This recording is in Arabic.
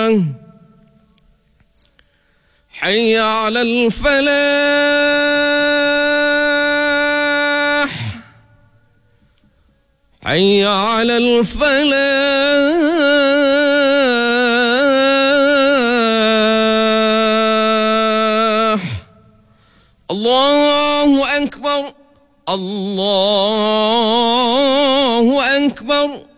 الصلاة حي على الفلاح حي على الفلاح. الله أكبر الله أكبر.